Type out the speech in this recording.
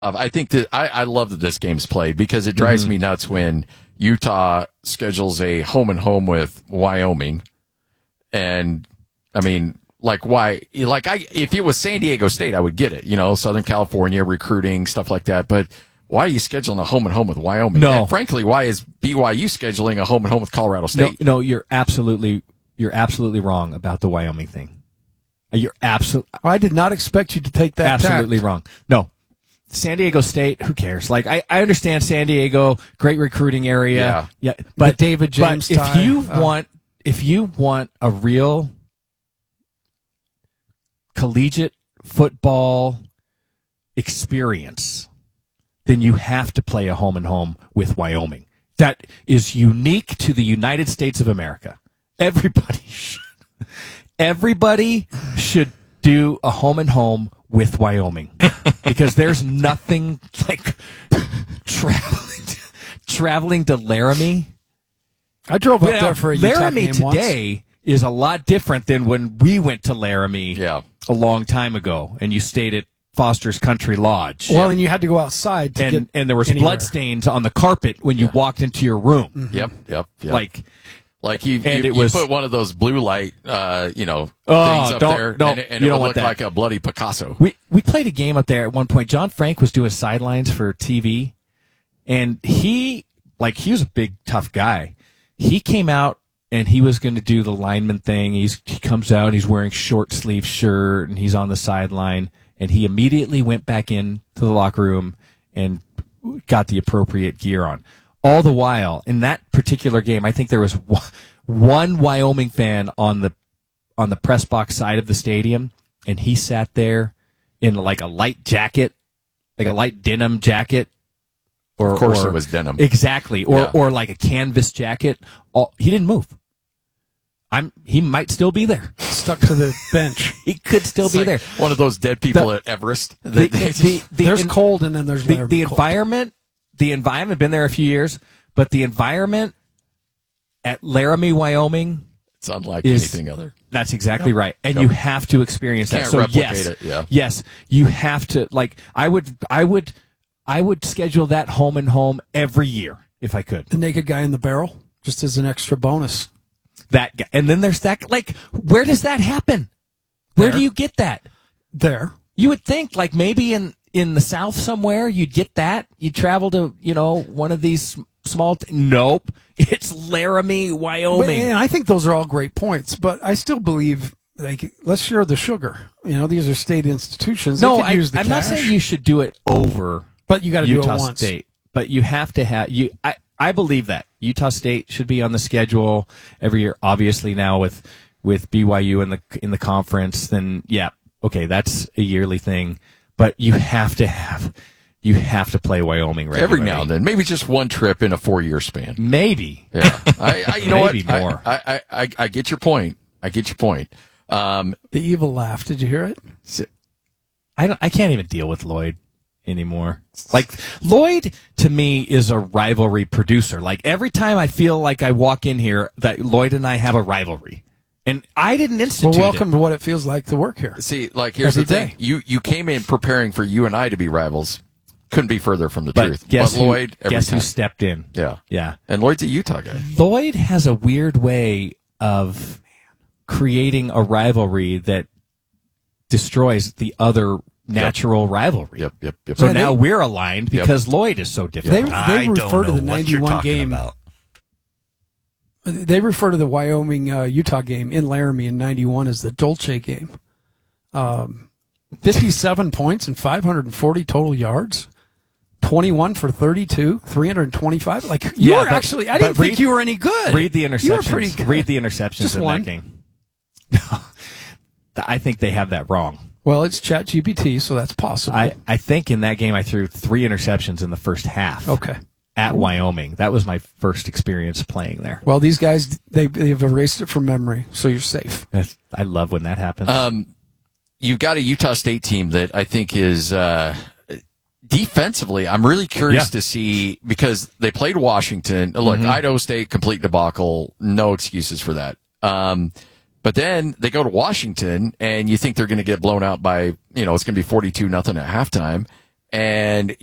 I think that I love that this game's played because it drives me nuts when Utah schedules a home and home with Wyoming. And I mean, like why, like if it was San Diego State, I would get it, Southern California recruiting, stuff like that. But why are you scheduling a home and home with Wyoming? No. And frankly, why is BYU scheduling a home and home with Colorado State? No, you're absolutely wrong about the Wyoming thing. You're absolutely. I did not expect you to take that. Absolutely tact. wrong. No. San Diego State, who cares? Like, I understand San Diego, great recruiting area. Yeah. But the David James but if you want a real collegiate football experience, then you have to play a home and home with Wyoming. That is unique to the United States of America. Everybody should do a home and home with Wyoming because there's nothing like traveling to Laramie. I drove up there for a Utah Laramie game today is a lot different than when we went to Laramie Yeah. a long time ago, and you stayed at Foster's Country Lodge. Well, and you had to go outside to get and there was anywhere. blood stains on the carpet when you walked into your room. Yep. Like you put one of those blue light, things up there, and it would look like a bloody Picasso. We played a game up there at one point. John Frank was doing sidelines for TV, and he was a big, tough guy. He came out, and he was going to do the lineman thing. He comes out, he's wearing short sleeve shirt, and he's on the sideline, and he immediately went back in to the locker room and got the appropriate gear on. All the while, in that particular game, I think there was one Wyoming fan on the press box side of the stadium, and he sat there in like a light jacket, like a light denim jacket. Of course it was denim. Exactly. Or like a canvas jacket. He didn't move. He might still be there. Stuck to the bench. He could still be there. One of those dead people at Everest. There's cold and then there's the environment. The environment, been there a few years, but the environment at Laramie, Wyoming, it's unlike anything other. That's exactly right. And you have to experience that. Can't replicate it, yeah. Yes, you have to. Like, I would schedule that home and home every year if I could. The naked guy in the barrel, just as an extra bonus. That guy. And then there's that, like, where does that happen? Where do you get that? There. You would think, like, maybe in the South somewhere, you'd get that. You'd travel to, one of these small... Nope. It's Laramie, Wyoming. And I think those are all great points, but I still believe, let's share the sugar. These are state institutions. No, I'm not saying you should do it over but you got to do it Utah once. State. But you have to have... I believe that. Utah State should be on the schedule every year. Obviously now with BYU in the conference, then, yeah, okay, that's a yearly thing. But you have to play Wyoming regularly. Every now and then. Maybe just one trip in a 4-year span. Maybe. Yeah. Maybe more. I get your point. The evil laugh. Did you hear it? I can't even deal with Lloyd anymore. Like, Lloyd, to me, is a rivalry producer. Like, every time I feel like I walk in here, that Lloyd and I have a rivalry. And I didn't institute welcome to what it feels like to work here. See, like, here's the thing. You came in preparing for you and I to be rivals. Couldn't be further from the truth. Guess Lloyd, who stepped in? Yeah. And Lloyd's a Utah guy. Lloyd has a weird way of creating a rivalry that destroys the other natural rivalry. Yep. So now we're aligned because Lloyd is so different. They refer to the 91 game. They refer to the Wyoming Utah game in Laramie in 91 as the Dolce game. 57 points and 540 total yards. 21 for 32, 325. Like, I didn't think you were any good. Read the interceptions. You were pretty good. Read the interceptions Just in one. that game. I think they have that wrong. Well, it's ChatGPT, so that's possible. I think in that game I threw 3 interceptions in the first half. Okay. At Wyoming. That was my first experience playing there. Well, these guys, they've erased it from memory, so you're safe. I love when that happens. You've got a Utah State team that I think is defensively, I'm really curious to see, because they played Washington. Look, Idaho State, complete debacle. No excuses for that. But then they go to Washington, and you think they're going to get blown out by, it's going to be 42-0 at halftime. and